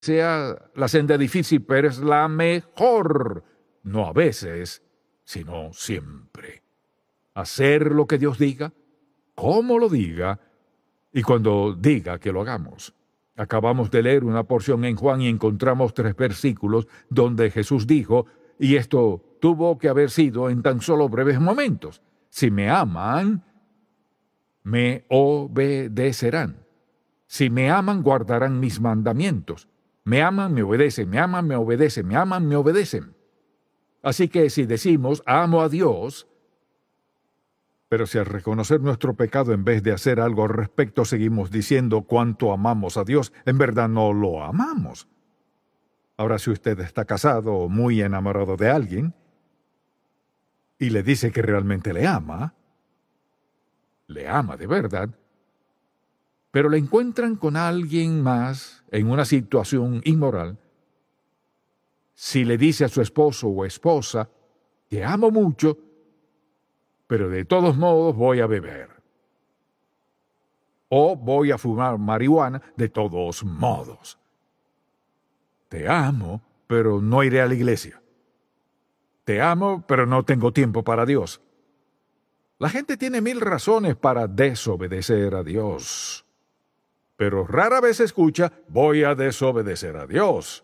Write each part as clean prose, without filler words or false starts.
sea la senda difícil, pero es la mejor. No a veces, sino siempre. Hacer lo que Dios diga, como lo diga, y cuando diga que lo hagamos. Acabamos de leer una porción en Juan y encontramos 3 versículos donde Jesús dijo, y esto tuvo que haber sido en tan solo breves momentos: si me aman, me obedecerán. Si me aman, guardarán mis mandamientos. Me aman, me obedecen, me aman, me obedecen, me aman, me obedecen. Así que si decimos, amo a Dios, pero si al reconocer nuestro pecado en vez de hacer algo al respecto seguimos diciendo cuánto amamos a Dios, en verdad no lo amamos. Ahora, si usted está casado o muy enamorado de alguien y le dice que realmente le ama de verdad, pero le encuentran con alguien más en una situación inmoral, si le dice a su esposo o esposa, te amo mucho, pero de todos modos voy a beber, o voy a fumar marihuana, de todos modos. Te amo, pero no iré a la iglesia. Te amo, pero no tengo tiempo para Dios. La gente tiene 1000 razones para desobedecer a Dios, pero rara vez escucha, voy a desobedecer a Dios.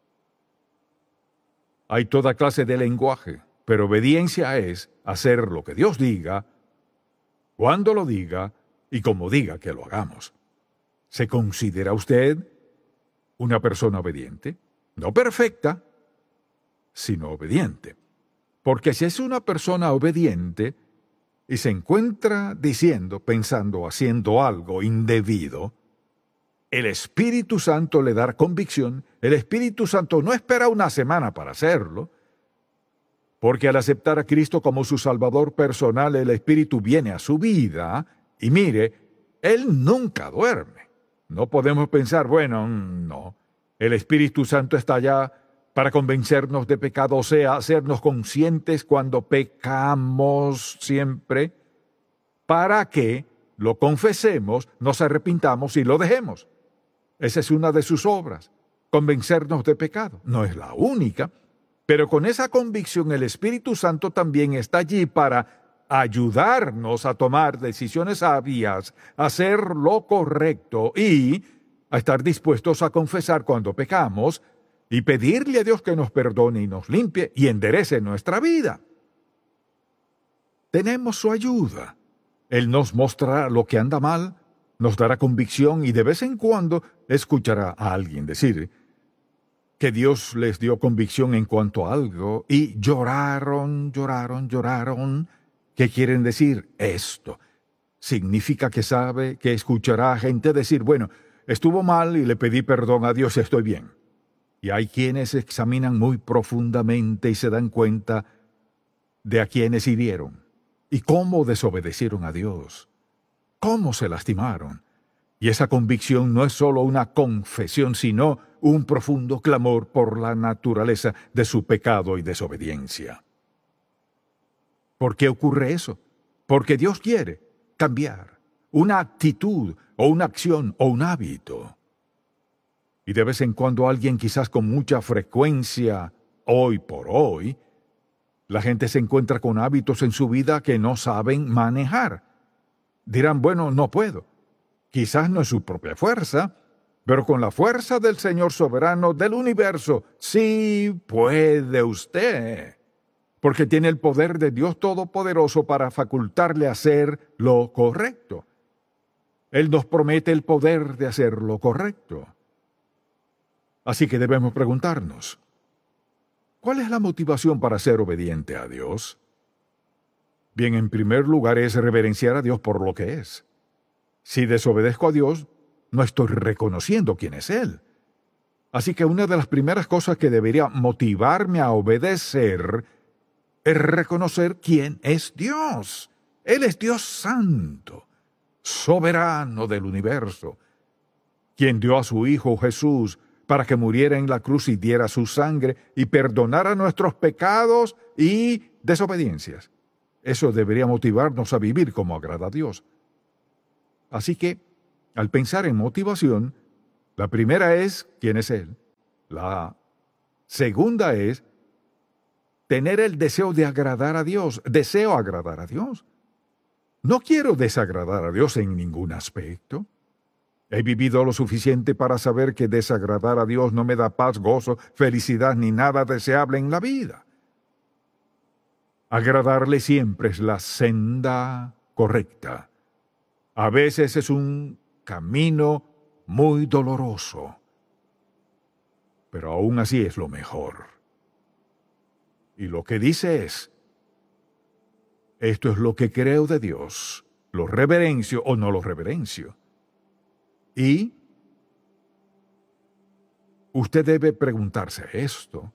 Hay toda clase de lenguaje, pero obediencia es hacer lo que Dios diga, cuando lo diga y como diga que lo hagamos. ¿Se considera usted una persona obediente? No perfecta, sino obediente. Porque si es una persona obediente y se encuentra diciendo, pensando, haciendo algo indebido, el Espíritu Santo le dará convicción. El Espíritu Santo no espera una semana para hacerlo, porque al aceptar a Cristo como su Salvador personal, el Espíritu viene a su vida y mire, Él nunca duerme. No podemos pensar, bueno, no. El Espíritu Santo está allá para convencernos de pecado, o sea, hacernos conscientes cuando pecamos siempre, para que lo confesemos, nos arrepintamos y lo dejemos. Esa es una de sus obras, convencernos de pecado. No es la única, pero con esa convicción el Espíritu Santo también está allí para ayudarnos a tomar decisiones sabias, a hacer lo correcto y a estar dispuestos a confesar cuando pecamos y pedirle a Dios que nos perdone y nos limpie y enderece nuestra vida. Tenemos su ayuda. Él nos mostrará lo que anda mal, nos dará convicción y de vez en cuando escuchará a alguien decir que Dios les dio convicción en cuanto a algo y lloraron. ¿Qué quieren decir esto? Significa que sabe que escuchará a gente decir, bueno, estuvo mal y le pedí perdón a Dios y estoy bien. Y hay quienes examinan muy profundamente y se dan cuenta de a quienes hirieron y cómo desobedecieron a Dios, cómo se lastimaron. Y esa convicción no es solo una confesión, sino un profundo clamor por la naturaleza de su pecado y desobediencia. ¿Por qué ocurre eso? Porque Dios quiere cambiar una actitud o una acción o un hábito. Y de vez en cuando alguien, quizás con mucha frecuencia, hoy por hoy, la gente se encuentra con hábitos en su vida que no saben manejar. Dirán, bueno, no puedo. Quizás no es su propia fuerza, pero con la fuerza del Señor soberano del universo, sí puede usted. Porque tiene el poder de Dios Todopoderoso para facultarle a hacer lo correcto. Él nos promete el poder de hacer lo correcto. Así que debemos preguntarnos, ¿cuál es la motivación para ser obediente a Dios? Bien, en primer lugar es reverenciar a Dios por lo que es. Si desobedezco a Dios, no estoy reconociendo quién es Él. Así que una de las primeras cosas que debería motivarme a obedecer es reconocer quién es Dios. Él es Dios Santo, soberano del universo, quien dio a su Hijo Jesús para que muriera en la cruz y diera su sangre y perdonara nuestros pecados y desobediencias. Eso debería motivarnos a vivir como agrada a Dios. Así que, al pensar en motivación, la primera es quién es Él. La segunda es tener el deseo de agradar a Dios. Deseo agradar a Dios. No quiero desagradar a Dios en ningún aspecto. He vivido lo suficiente para saber que desagradar a Dios no me da paz, gozo, felicidad ni nada deseable en la vida. Agradarle siempre es la senda correcta. A veces es un camino muy doloroso, pero aún así es lo mejor. Y lo que dice es, esto es lo que creo de Dios, lo reverencio o no lo reverencio. Y usted debe preguntarse esto.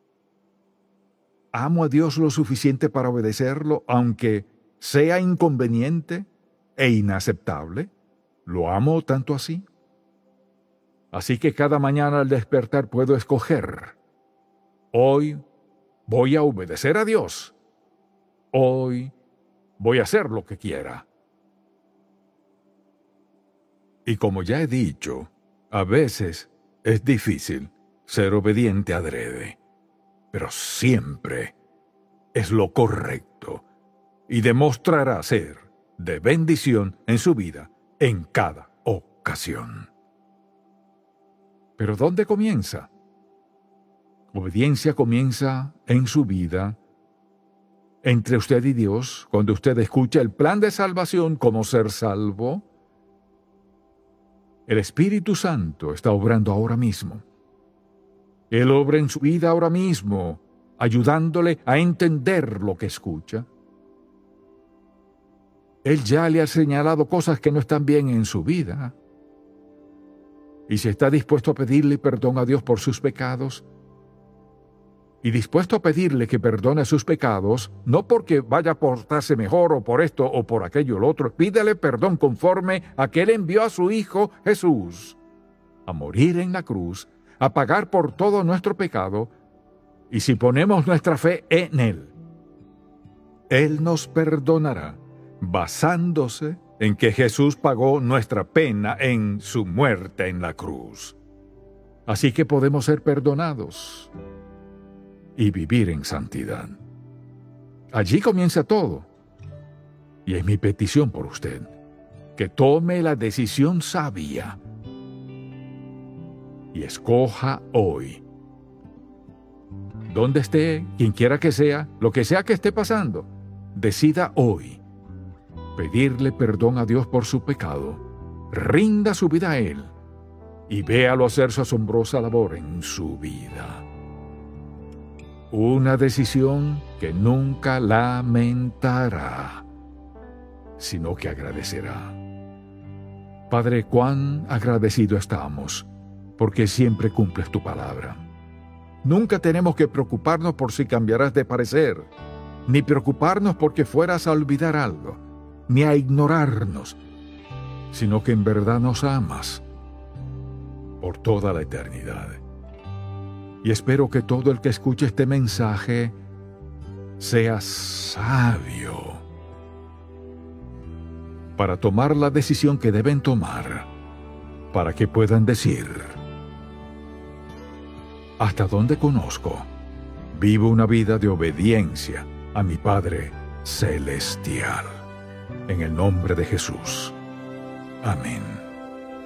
¿Amo a Dios lo suficiente para obedecerlo, aunque sea inconveniente e inaceptable? ¿Lo amo tanto así? Así que cada mañana al despertar puedo escoger. Hoy voy a obedecer a Dios. Hoy voy a hacer lo que quiera. Y como ya he dicho, a veces es difícil ser obediente adrede, pero siempre es lo correcto y demostrará ser de bendición en su vida en cada ocasión. ¿Pero dónde comienza? Obediencia comienza en su vida, entre usted y Dios, cuando usted escucha el plan de salvación, como ser salvo. El Espíritu Santo está obrando ahora mismo. Él obra en su vida ahora mismo, ayudándole a entender lo que escucha. Él ya le ha señalado cosas que no están bien en su vida. Y si está dispuesto a pedirle perdón a Dios por sus pecados, y dispuesto a pedirle que perdone sus pecados, no porque vaya a portarse mejor o por esto o por aquello o lo otro, pídele perdón conforme a que Él envió a su Hijo Jesús a morir en la cruz, a pagar por todo nuestro pecado, y si ponemos nuestra fe en Él nos perdonará, basándose en que Jesús pagó nuestra pena en su muerte en la cruz. Así que podemos ser perdonados y vivir en santidad. Allí comienza todo. Y es mi petición por usted, que tome la decisión sabia y escoja hoy. Donde esté, quien quiera que sea, lo que sea que esté pasando, decida hoy pedirle perdón a Dios por su pecado, rinda su vida a Él y véalo hacer su asombrosa labor en su vida. Una decisión que nunca lamentará, sino que agradecerá. Padre, cuán agradecido estamos, porque siempre cumples tu palabra. Nunca tenemos que preocuparnos por si cambiarás de parecer, ni preocuparnos porque fueras a olvidar algo, ni a ignorarnos, sino que en verdad nos amas por toda la eternidad. Y espero que todo el que escuche este mensaje sea sabio para tomar la decisión que deben tomar, para que puedan decir: hasta donde conozco, vivo una vida de obediencia a mi Padre Celestial. En el nombre de Jesús. Amén.